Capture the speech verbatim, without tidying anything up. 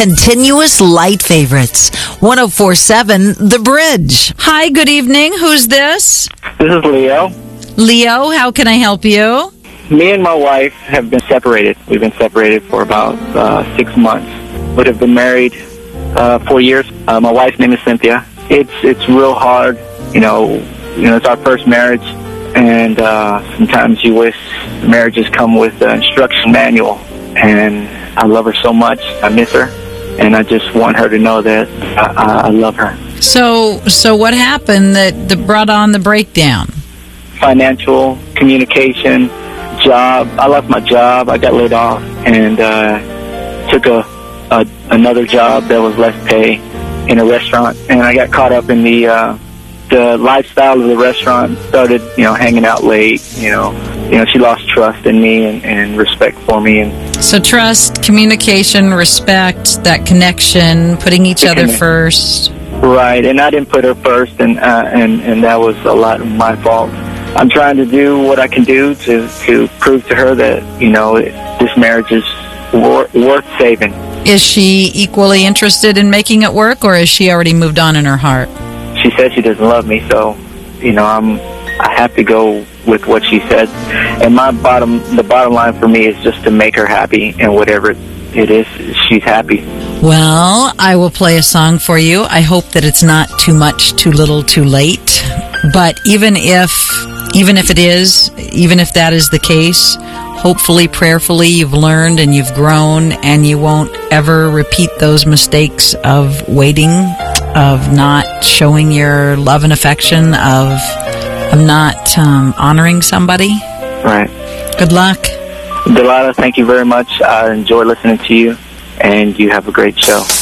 continuous light favorites. one oh four point seven The Bridge. Hi, good evening. Who's this? This is Leo. Leo, how can I help you? Me and my wife have been separated. We've been separated for about uh, six months. We have been married uh, four years. Uh, my wife's name is Cynthia. It's it's real hard. You know, you know, it's our first marriage, and uh, sometimes you wish marriages come with an instruction manual. And I love her so much. I miss her, and I just want her to know that I, I love her. So, so what happened that, that brought on the breakdown? Financial, communication, job. I lost my job. I got laid off, and uh, took a, a another job that was less pay in a restaurant, and I got caught up in the uh, the lifestyle of the restaurant. Started, you know, hanging out late. You know, you know, she lost trust in me and, and respect for me. And so, trust, communication, respect, that connection, putting each other connect. first. Right, and I didn't put her first, and uh, and and that was a lot of my fault. I'm trying to do what I can do to to prove to her that, you know, this marriage is wor- worth saving. Is she equally interested in making it work, or has she already moved on in her heart? She said she doesn't love me, so, you know, I'm I have to go with what she said. And my bottom the bottom line for me is just to make her happy, and whatever it is, she's happy. Well, I will play a song for you. I hope that it's not too much, too little, too late. But even if even if it is, even if that is the case, hopefully, prayerfully, you've learned and you've grown, and you won't ever repeat those mistakes of waiting, of not showing your love and affection, of, of not um, honoring somebody. Right. Good luck. Delilah, thank you very much. I enjoy listening to you, and you have a great show.